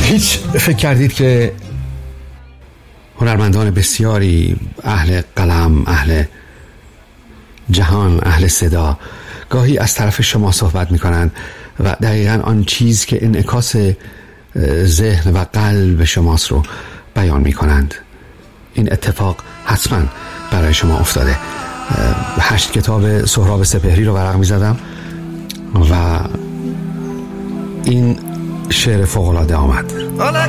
هیچ فکر کردید که هنرمندان بسیاری، اهل قلم، اهل جهان، اهل صدا، گاهی از طرف شما صحبت میکنند و دقیقاً آن چیز که انعکاس ذهن و قلب شماست رو بیان میکنند؟ این اتفاق حتما برای شما افتاده. 8 کتاب سهراب سپهری رو ورق میزدم و این شعر فوق‌العاده آمد.